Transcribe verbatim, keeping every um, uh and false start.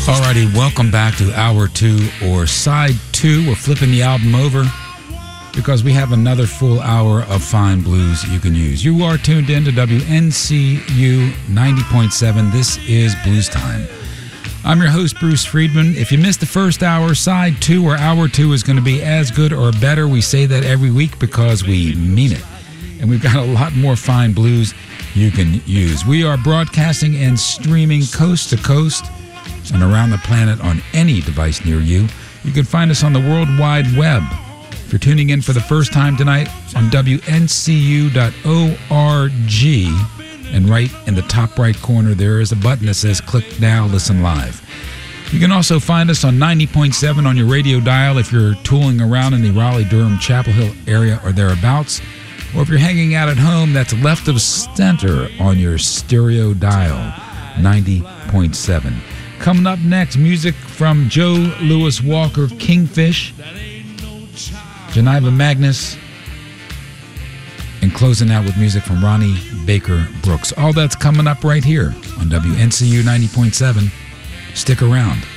Alrighty, welcome back to Hour two or Side two. We're flipping the album over because we have another full hour of fine blues you can use. You are tuned in to W N C U ninety point seven. This is Blues Time. I'm your host, Bruce Friedman. If you missed the first hour, Side two or Hour two is going to be as good or better. We say that every week because we mean it. And we've got a lot more fine blues you can use. We are broadcasting and streaming coast to coast and around the planet on any device near you. You can find us on the World Wide Web. If you're tuning in for the first time tonight on W N C U dot org, and right in the top right corner there is a button that says click now, listen live. You can also find us on ninety point seven on your radio dial if you're tooling around in the Raleigh-Durham, Chapel Hill area or thereabouts. Or if you're hanging out at home, that's left of center on your stereo dial, ninety point seven. Coming up next, music from Joe Louis Walker, Kingfish, Geneva Magnus, and closing out with music from Ronnie Baker Brooks. All that's coming up right here on W N C U ninety point seven. Stick around.